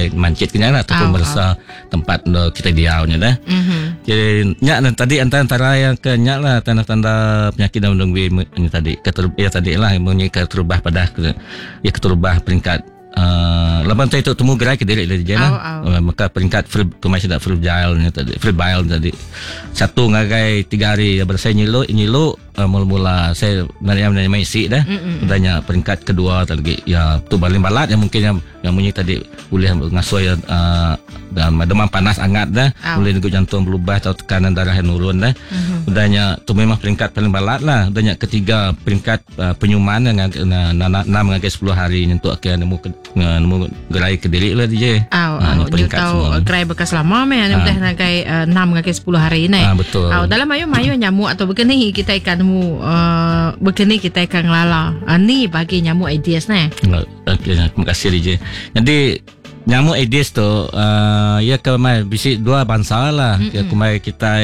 kita mancit kenyang lah ataupun merasa tempat kita diaunya dah. Jadi nyak tadi antara yang kenyak lah tanda-tanda penyakit dalam dengwi tadi tadi lah keterubah pada keterubah peringkat laban tu itu temu gerai ke diri dia lah. Maka peringkat tumai sudah fragile tadi satu ngagai 3 hari bersai nyilu mula-mula saya nanya isi dah udahnya peringkat kedua tadi ya tu paling balat yang mungkin yang bunyi tadi boleh ngasuh ya demam panas hangat dah boleh degup jantung berubah atau tekanan darah yang turun dah udahnya tu memang peringkat paling balat lah. Udahnya ketiga peringkat penyuman yang 6 ngagai 10 hari untuk akan nemu gerai ke diri lah DJ. Peringkat semua gerai bekas lama udah ngagai 6 ngagai 10 hari ini. Betul. Dalam mayu nyamuk atau begini kita akan begini kita akan ngelala. Ni bagi nyamuk Aedes ni. Terima kasih DJ. Jadi nyamuk Aedes tu ya kemai bisi dua bangsa lah. Kemai kita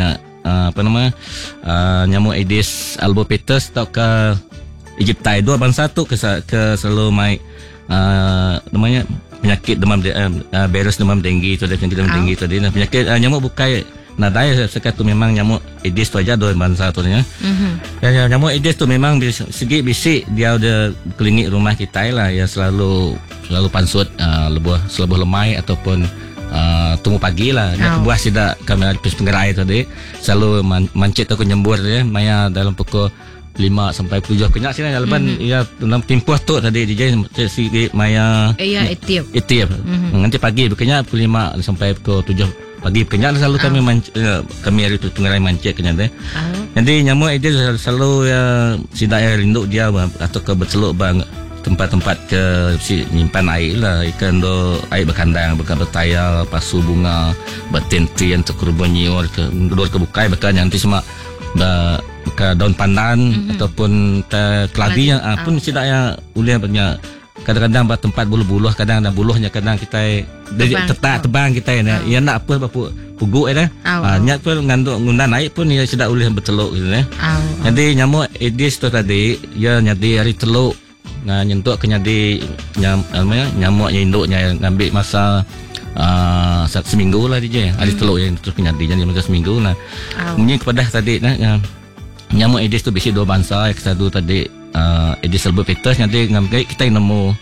nyamuk Aedes albopictus atau ke Aegypti dua bangsa tu ke selalu mai namanya penyakit virus demam denggi tu penyakit demam denggi tu dia penyakit nyamuk bukai nadai sekat tu memang nyamuk Aedes tu aja dua bangsa tu nya. Nyamuk Aedes tu memang segi bisik dia ada klinik rumah kita lah ya selalu pansut selebuh lemai ataupun tunggu pagi lah. Buah sidak kami ada penggerai tadi selalu mancit atau nyembur dia maya dalam pukul 5 sampai 7 kenyak sini leban ya dalam tempoh tu tadi DJ sikit maya etiap nanti pagi berkenyak pukul 5 sampai pukul 7 pagi kenyak selalu kami hari tu penggerai mancit kenyak deh. Jadi nyamuk Aedes selalu sidak rindu dia atau ke berceluk bang tempat-tempat ke nyimpan air lah ikan do air berkandang bertayal pasu bunga bertenti untuk kurbanyior ke bukai bakal nanti semua ke daun pandan ataupun keladi pun sidaknya boleh banyak kadang-kadang tempat buluh-buluh kadang ada buluhnya kadang kita tetap tebang kita ya nak apa puguk nyak pun ngundang naik pun ya sidak boleh berteluk gitu jadi nyamuk Aedes tu tadi ya nyadi hari teluk nyentuk ke nyadi nyamuk induknya ngambil masa seminggu lah DJ hari teluk yang terus penyadi jadi masa seminggu lah. Mungkin kepada tadi nyamuk Aedes tu bisi dua bangsa yang satu tadi Aedes albopictus nanti ngambil kita nemu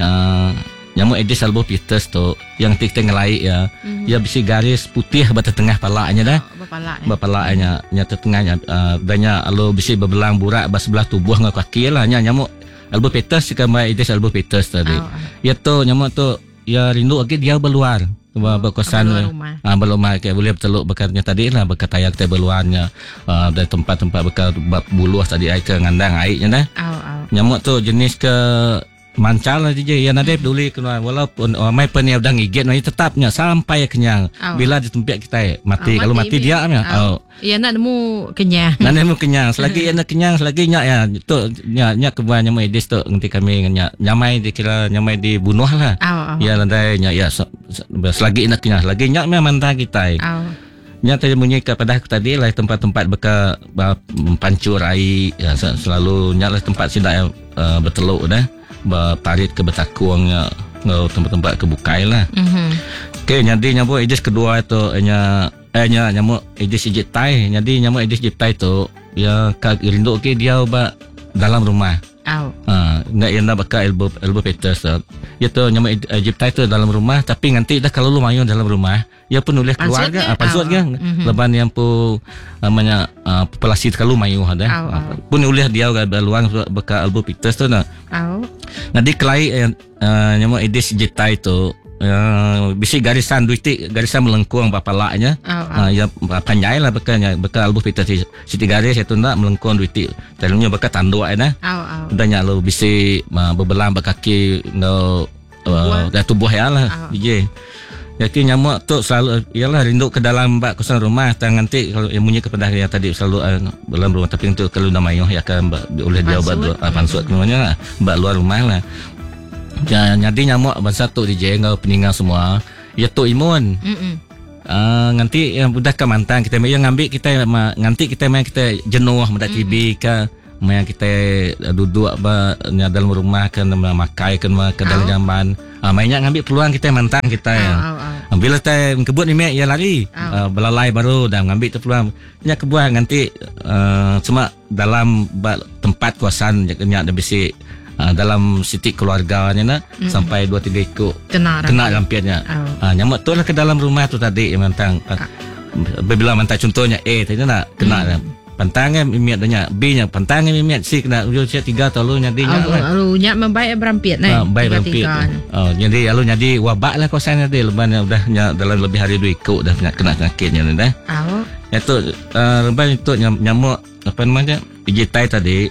nyamuk Aedes albopictus tu yang kita ngelai dia bisi garis putih batas tengah palaknya dah bapalaknya nyata tengahnya banyak alo bisi berbelang burak bas sebelah tubuh dengan kaki lah nyamuk albopictus kama Aedes albopictus tadi ya tu nyamuk tu ya rindu lagi dia berluar berkosan berlumah kayak boleh berteluk bekarnya tadi lah bekat air kita berluarnya dari tempat-tempat bekas buluh tadi air ke ngandang airnya dah. Nyamuk tu jenis ke mancal lah DJ yang ada peduli kena walaupun mai pun dia udah ngigit tetapnya sampai kenyang bila ditempiak kita mati kalau mati dia ya nak nemu kenyang selagi nak kenyang selagi nyak ya tu nyak kebuan nyamuk Aedes tu nanti kami nyamai dikira nyamai dibunuh lah ya landai nyak ya selagi nak kenyang selagi nyak memang mantah kita nyak tadi bunyi kepada tadi lah tempat-tempat bekas pancur air ya selalu nyak lah tempat sidak berteluk dah parit ke betakuangnya tempat-tempat kebukai lah. Okey jadi nyamuk Aedes kedua itu nyamuk Aedes aegypti. Jadi nyamuk Aedes aegypti tu ya rindu ke dia dalam rumah. Nggak yang bakal albopictus ya tu nyamuk aegypti tu dalam rumah tapi nanti dah kalau lu main dalam rumah ya pun boleh keluarga pansut kan leban yang pun namanya populasi kalau main ada pun boleh dia luang bakal albopictus tu nah nanti kelai nyamuk Aedes aegypti tu bisi garisan melengkung bapalaknya ya panjai lah bekal albopictus siti garis itu nak melengkung duitik terusnya bekal tanduk udahnya lo bisi berbelang berkaki dah tubuh ya lah DJ. Jadi nyamuk tu selalu ialah rindu ke dalam kosan rumah nanti kalau yang bunyi kepada yang tadi selalu dalam rumah tapi untuk kalau dah mayuh ya kan boleh dia pansut semuanya luar rumah lah. Jadi nyamuk bangsa tu DJ ngau peninggal semua ya tu imun nanti yang budak ke mantang kita yang ngambil kita nanti kita jenuh mendak TB ke Maya kita duduk dalam rumah kan makai kan ke dalam jamban. Mainnya ngambil peluang kita mantang kita ya. Bila kita kebut ni ya lari. Belalai baru dah ngambil tu peluang. Nya kebuah nanti cuma dalam tempat kuasaan nya ada bisi dalam siti keluarganya na sampai 2-3 ikut kena rampiannya. Nyamuk tu lah ke dalam rumah tu tadi mantang. Bila mantang contohnya tadi nak kena pantangnya mimiat nya B-nya pantangnya mimiat C kena usia 3 tahun nyadinya lalu nyak membaik berampiat baik berampiat jadi lalu nyadi wabak lah kosan dia leban udah dalam lebih hari 2 ikut dah kena sakitnya dah itu leban itu nyamuk apa namanya digitai tadi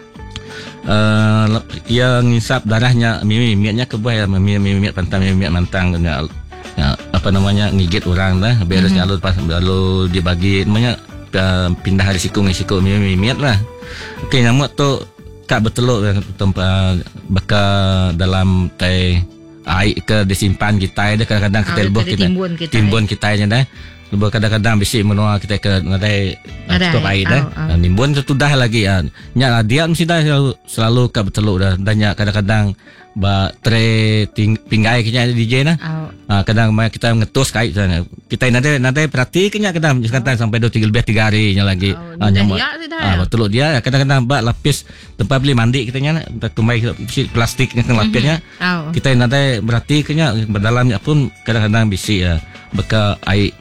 yang ngisap darahnya mimiatnya ke buah mimiat pantang mimiat mantang apa namanya ngigit orang dah beresnya lalu dibagi namanya pindah risiko mimiat lah. Okey, nyamuk tu kak bertelur tempat bekas dalam teh air ke disimpan kita ada kadang-kadang kita lebuh kita timbun kita nya dah. Lebuh kadang-kadang bisi menua kita ke ngadai stop air dah. Nimbun tu dah lagi nya dia mesti dah selalu kak bertelur dah dan kadang-kadang tre pinggai kenya DJ nah. Kadang kita ngetus kait sana. Kita nadai perhati kenya kadang sampai 2-3 hari nya lagi. Nyamuk. Betul dia kadang-kadang lapis tempat beli mandi kitanya kembali plastik yang lapisnya. Kita nadai berhati kenya berdalamnya pun kadang-kadang bisi bekas air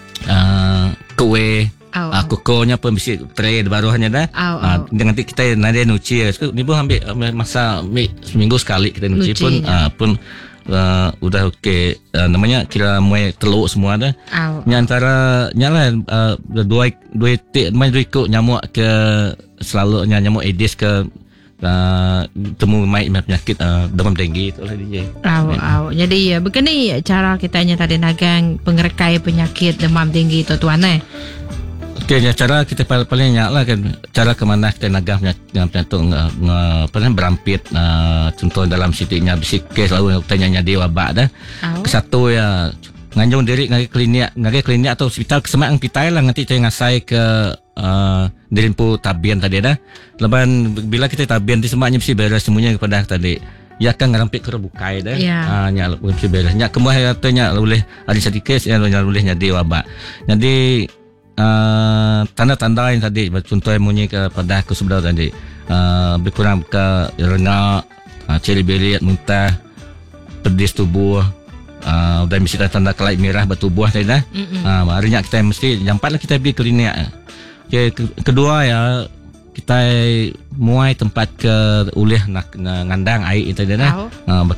kue kokonya pun bisa trade baruhannya dah. Nanti kita nanti nuci ni pun ambil masa seminggu sekali kita nuci pun udah okey namanya kira muai teluk semua dah. Antara nyala dua ikut nyamuk ke selalu nyamuk Aedes ke temu mai penyakit demam denggi itulah DJ. Jadi begini cara kitanya tadi nagang pengerekai penyakit demam denggi tu tuan Okey, cara kita paling lah kan cara ke mana kita nagah penyakit tu pernah berampit contoh dalam sitiknya bisi kes lalu tanya dia wabak dah. Kesatu ya nganjung diri ngagi klinik atau hospital kesemak pitai lah nanti saya ngasai ke dirimpu tabian tadi dah. Leban bila kita tabian di semaknya mesti beres semuanya kepada tadi. Ya kan ngarampik ke bukai dah. Nya mesti beres. Nya kemuah katanya oleh ada sedikit yang oleh nyadi wabak. Jadi tanda-tanda yang tadi contoh yang munyi kepada aku sebelah tadi berkurang ke rengak, ceri berit, muntah, pedis tubuh, dan mesti tanda kelai merah bertubuh tadi dah. Harinya kita mesti jampatlah kita pergi klinik. Okay, kedua ya kita muai tempat ke ulih nak ngandang air tadi dah.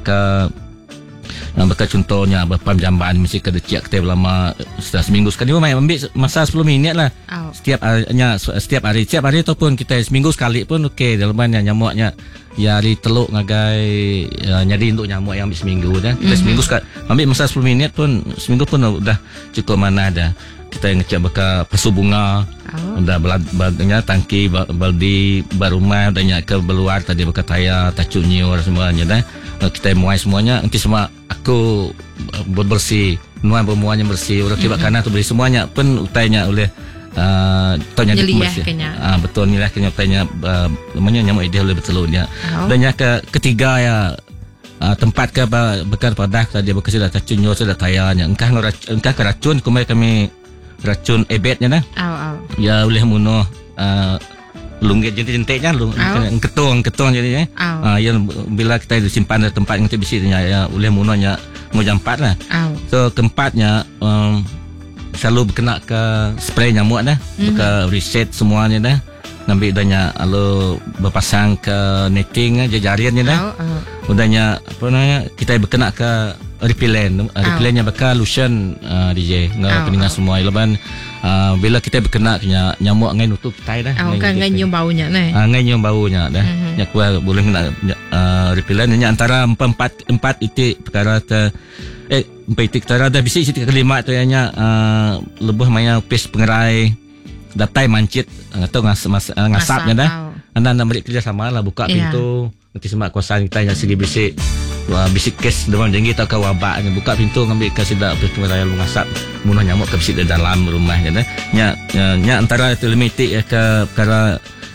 Bekas contohnya berpam jamban mesti kena cek kita lama seminggu sekali mai ambil masa 10 minit lah. Setiap hari ataupun kita seminggu sekali pun okey dalamannya nyamuknya ya hari teluk ngagai nyadi untuk nyamuk yang ambil seminggu dah. Kita seminggu sekali ambil masa 10 minit pun seminggu pun udah cukup mana dah. Kita ngecek bekas pesu bunga. Dah baladnya tangki baldi barumah dah ke beluar tadi bekas tayar tacuk nyiur semuanya dah. Kita muai semuanya nanti semua aku bersih nuan bermuanya bersih orang kibak kanan tu beri semuanya pun utainya oleh tanya bersih betul ni lah kena utainya namanya nyamuk dia oleh betulnya dan yang ketiga ya tempat ke bekas padah tadi bekas dah tacun nyo sudah tayarnya engkah keracun kami racun ebetnya dah ya oleh muno lunggit jentik-jentiknya ketong jadinya. Yang bila kita disimpan di tempat yang bersihnya ya oleh munonya mau jampat lah. So keempatnya selalu berkena ke spray nyamuk dah, ke reset semuanya dah. Ngambil danya lalu berpasang ke netting jariannya dah. Udahnya apa namanya kita berkena ke repellentnya bakal lotion DJ peningan semua leban bila kita berkena nyamuk ngai nutup kita dah ngai nyium baunya ngai nyium baunya dah nya kuah boleh kena repellentnya antara 4 itik perkara ke 4 itik tara dah bisi itik kelima tu nya lebuh maya pes pengerai datai mancit atau ngasapnya dah anda nak beri kerjasama lah buka pintu nanti semak kuasaan kita yang segi bisik bisik kes demam denggi atau ke wabaknya buka pintu ngambil ke sidak pengerai mengasap munah nyamuk ke bisik di dalam rumahnya dah nya antara itu limitik ke perkara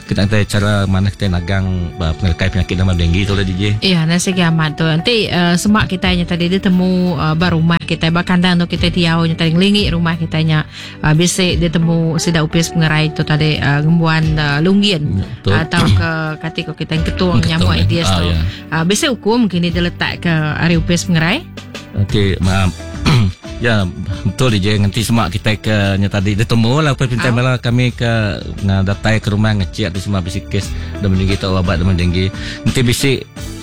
kita ada cara mana kita nagang pengerkai penyakit demam denggi tu lah DJ. Ya, nasi kiamat tu. Nanti semak kita nya tadi dia temu barumah kita bakandang tu kita tiau nya tadi ngelingi rumah kita nya bisik dia temu sida upis pengerai tu tadi gembuan lunggien atau ke katiko kita yang ketua nyamuk ideas tu. Bisik hukum mungkin dia letak ke ari upis pengerai. Okey, ya betul DJ. Nanti semak kita ke nya tadi dia temu lah perintah malah kami ke datai ke rumah ngecek di semua bisik kes demam denggi atau obat demam denggi. Nanti bisik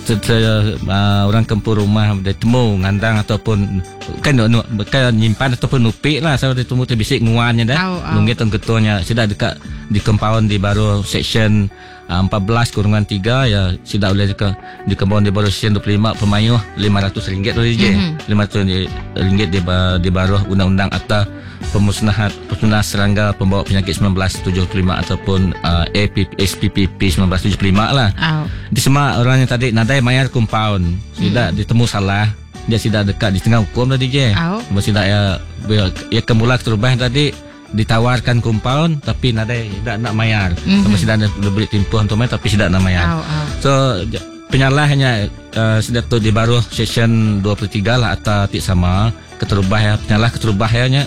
orang kampung rumah dia temu ngandang ataupun kan nyimpan ataupun nupik lah saya dia temu tu bisik nguannya dah lunggit tong ketuanya sudah dekat di compound di baru section 14-3 ya sudah boleh di compound di baru section 25 pemayuh RM500 tu DJ. RM500 di baru undang-undang atau pemusnahan serangga pembawa penyakit 1975 ataupun SPPP 1975 lah. Di semua orang yang tadi nadai mayar compound sudah ditemu salah dia sudah dekat di tengah hukum tadi DJ. Sudah ya kemula terubah tadi ditawarkan compound tapi nadai tidak nak mayar. Sama sudah ada beri timpuan tu tapi tidak nak mayar. So penyalahnya sudah tu di baru section 23 lah atau tik sama keterubah ya penyalah keterubahnya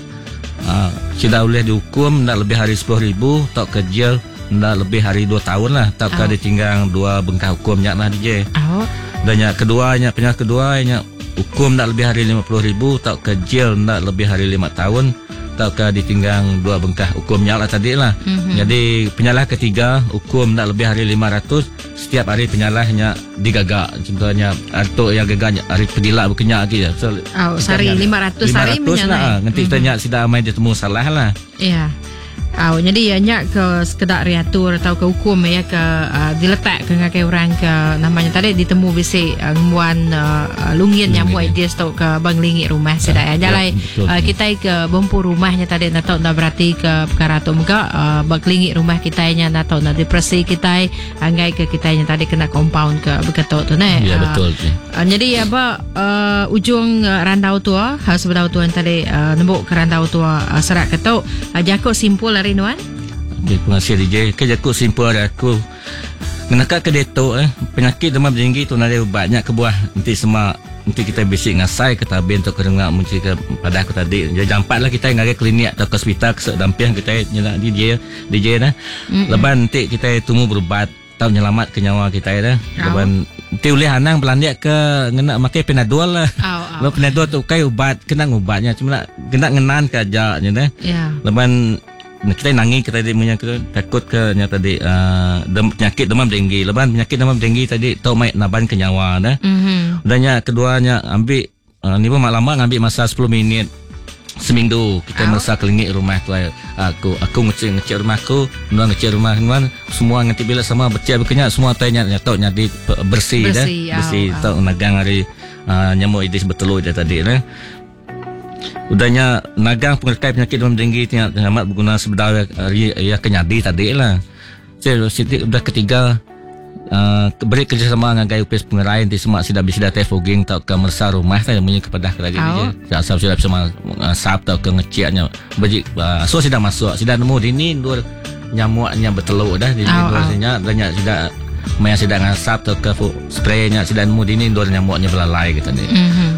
sudah boleh dihukum nak lebih hari 10,000 tak ke jail nak lebih hari 2 tahun lah tak ke ditinggang 2 bengkah hukumnya lah DJ. Dan yang keduanya penyalah keduanya hukum nak lebih hari 50,000 tak ke jail nak lebih hari 5 tahun tak ke ditinggang 2 bengkah hukumnya lah tadi lah. Jadi penyalah ketiga hukum nak lebih hari 500 setiap hari penyalahnya digagak contohnya atau yang gagaknya hari pegilak bukannya lagi ya. So, sehari 500 hari menyalai. Nanti kita sudah main ditemu salah lah. Ya. Jadi ya ke sekedar reatur atau ke hukum ya ke diletak ke ngakai orang ke namanya tadi ditemu bisik ngembuan lunggien nyamuk ideas tau ke banglingi rumah sedaya jalai kita ke bompu rumahnya tadi nak tahu nak berarti ke perkara tu muka banglingi rumah kita nya nak tahu nak depresi kita anggai ke kita nya tadi kena compound ke begitu tu nah. Ya betul. Jadi apa ujung randau tua sebenarnya tuan tadi nembuk ke randau tua serak ketuk jako simpul hari nuan. Terima kasih DJ. Kerjaku simpul aku. Menakat ke detok penyakit demam denggi tu ada banyak kebuah. Nanti kita bisik ngasai ke tabin untuk kerengak muncul ke pada aku tadi. Jadi jampatlah kita ngagai klinik atau ke hospital ke dampian kita nyelak DJ dah. Lepas nanti kita tunggu berubat tahu nyelamat ke nyawa kita dah. Lepas nanti boleh hanang belandiak ke ngena makai Panadol lah. Lepas Panadol tu kai ubat kena ubatnya cuma kena ngenan ke ajaknya dah. Lepas kita nangi kita punya takut ke nya tadi penyakit demam denggi. Lepas penyakit demam denggi tadi tahu mai naban ke nyawa dah. Dannya keduanya ambil ni pun lama ngambil masa 10 minit seminggu kita merasa klinik rumah tu aku ngecek rumah aku ngecek rumah semua ngerti bila sama becek berkenyak semua tanya tahu nyadi bersih dah bersih tahu nagang hari nyamuk Aedes bertelur dia tadi dah. Udahnya nagang pengerkai penyakit demam denggi tiap amat berguna sebenarnya ya kenyadi tadi lah. Jadi udah ketiga beri kerjasama dengan gaya upis pengerai nanti semua sudah bisa telefoging tak ke mersa rumah saya punya kepada lagi dia. Asal sudah bersama sap tak ke ngeceknya. Bagi so sudah masuk sudah nemu dini dua nyamuknya bertelur dah di luarnya dan sudah maya sudah ngasap tak ke spraynya sudah nemu dini dua nyamuknya belalai gitu ni.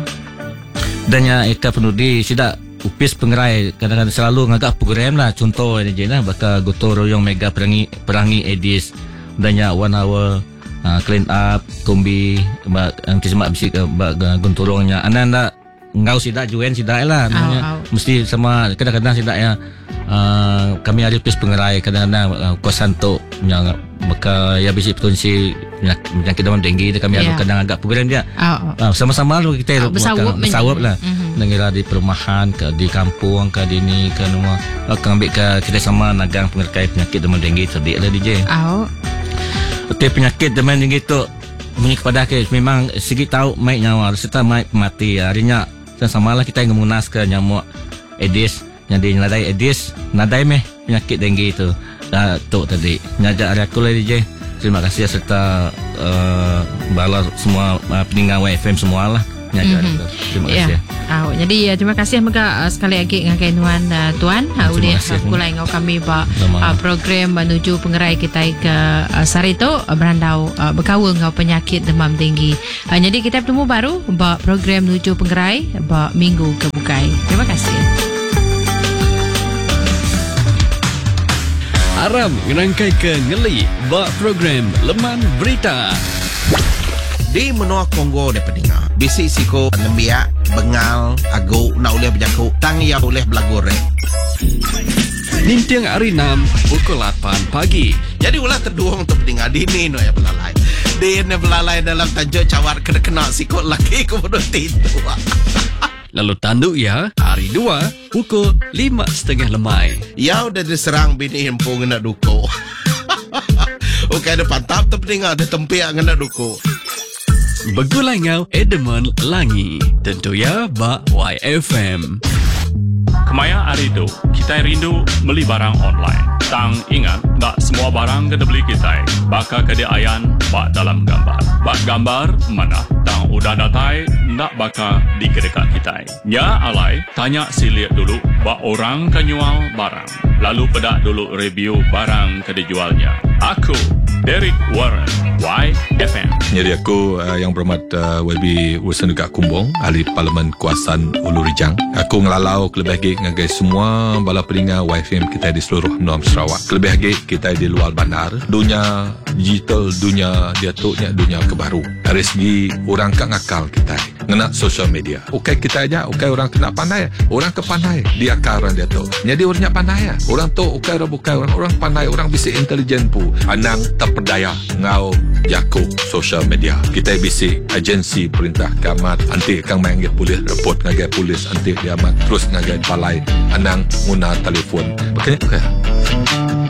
Dan yang Eka Penudi sudah upis pengerai kadang-kadang selalu ngagak program lah contoh ini je lah bakal gotong royong mega perangi Aedes dan yang 1 hour clean up kombi nanti semak bisik gontorongnya anda ngau sidak juen sidak lah mesti sama kadang-kadang sidak ya kami ada upis pengerai kadang-kadang kuasan tu yang bakal ya bisik potensi penyakit demam denggi kami ada kadang agak program dia sama-sama lu kita bersawap lah dengar di perumahan ke di kampung ke di ni ke rumah akan ambil ke kita sama nagang pengerkai penyakit demam denggi tadi lah DJ. Betul penyakit demam denggi tu punya kepada ke memang segi tahu mai nyawa serta mai mati harinya sama-samalah kita yang memunas ke nyamuk Aedes yang dinadai Aedes nadai meh penyakit denggi tu tu tadi ngajak hari aku lah DJ. Terima kasih serta balar semua peninggal YFM semua lah nyaga doktor. Terima kasih. Jadi terima kasih mega sekali lagi ngakai tuan boleh kulai ngau kami ba program menuju pengerai kita ke Sarito berandau berkawal ngau penyakit demam tinggi. Jadi kita bertemu baru ba program menuju pengerai ba minggu kebukai. Terima kasih. Aram ngerangkai ke ngeli ba program Leman Berita. Di menua Kongo de pendengar. Bisi siko lembia, bengal, ago nak boleh berjaku, tang ya boleh belagore. Nintiang hari 6 pukul 8 pagi. Jadi ulah terduang untuk pendengar dini no ya belalai. Dia ne belalai dalam tajuk cawar kena siko laki kemudian titu. Lalu tanduk ya hari 2 pukul 5.30 lemai. Ya udah diserang bini hempung nak duko. Okey ada pantap tu pendengar ada tempiak nak duko. Begulai ngau Edmund Langi. Tentu ya ba YFM. Kemaya Arido, kita rindu beli barang online. Tang ingat, bak semua barang kena beli kita. Baka kedaian bak dalam gambar. Bak gambar mana? Tang udah datai, nak baka di kedekat kita. Ya alai, tanya silik dulu bak orang kan jual barang. Lalu pedak dulu review barang ke dijualnya. Aku Derek Warren, YFM. Jadi aku yang berhormat YB Urusan Dekat Kumbong, Ahli Parlimen Kuasan Ulu Rijang. Aku ngelalau kelebih lagi ngagai semua bala peningat YFM kita di seluruh North Sarawak. Kelebih lagi kita di luar bandar. Dunia digital, dunia diatuknya dunia kebaru. Dari segi orang kak ngakal kita ngena social media. Okey kita aja, okey orang kena pandai. Orang kepandai dia akaran dia tu. Jadi orangnya pandai ya. Orang tu okey orang bukan orang pandai, orang bisa intelijen pu. Anang terperdaya ngau jaku social media. Kita bisa agensi perintah kiamat anti kang main ngah polis report ngagai polis anti kiamat terus ngagai balai anang guna telefon. Makanya okey.